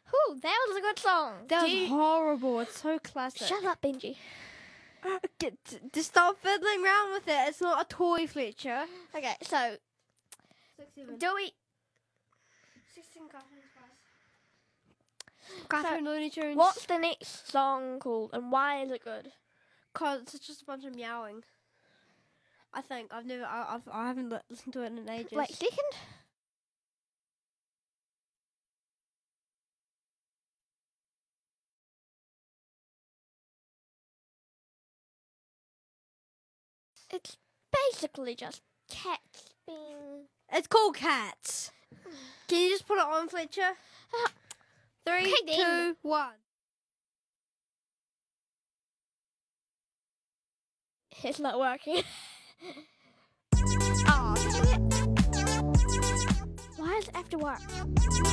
Ooh, that was a good song. That was horrible. It's so classic. Shut up, Benji. Just stop fiddling around with it. It's not a toy, Fletcher. Okay, so 6, do we? 16 Cartoon Looney Tunes. What's the next song called, and why is it good? Cause it's just a bunch of meowing. I think I haven't listened to it in ages. Wait, second. It's basically just cats being. It's called Cats. Can you just put it on, Fletcher? 3, Okay, then. 2, 1. It's not working. Oh, why does it have to work?